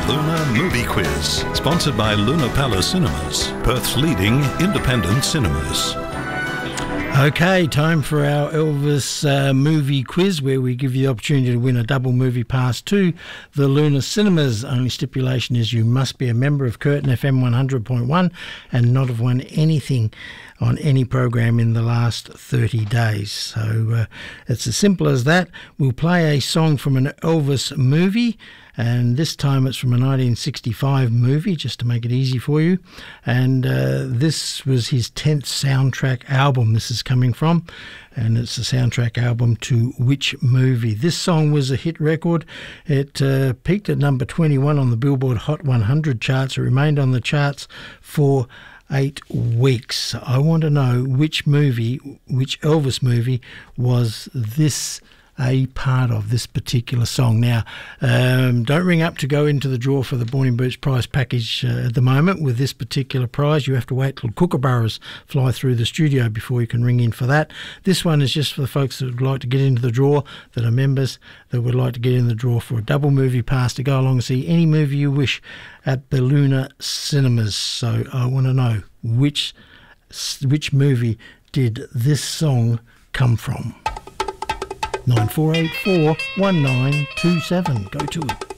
Lunar Movie Quiz, sponsored by Luna Palace Cinemas, Perth's leading independent cinemas. Okay, time for our Elvis movie quiz, where we give you the opportunity to win a double movie pass to the Luna Cinemas. Only stipulation is you must be a member of Curtin FM 100.1 and not have won anything on any program in the last 30 days. So it's as simple as that. We'll play a song from an Elvis movie, and this time it's from a 1965 movie, just to make it easy for you. And this was his 10th soundtrack album this is coming from, and it's the soundtrack album to which movie? This song was a hit record. It peaked at number 21 on the Billboard Hot 100 charts. It remained on the charts for 8 weeks. I want to know which Elvis movie was this a part of, this particular song. Now, don't ring up to go into the draw for the Born in Boots prize package at the moment with this particular prize. You have to wait till kookaburras fly through the studio before you can ring in for that. This one is just for the folks that would like to get into the draw, that are members, that would like to get in the draw for a double movie pass to go along and see any movie you wish at the Luna Cinemas. So I want to know which movie did this song come from? 9484 1927. Go to it.